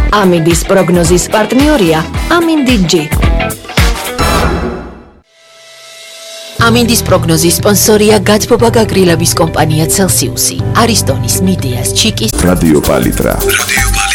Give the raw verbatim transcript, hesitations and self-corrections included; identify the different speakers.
Speaker 1: ამინდის პროგნოზის პარტნიორია ამინდი ჯი. ამინდის პროგნოზის სპონსორია გათბობა გაგრილების კომპანია Celsius. არისტონის, მიდეას, ჩიკის,
Speaker 2: რადიო პალიტრა.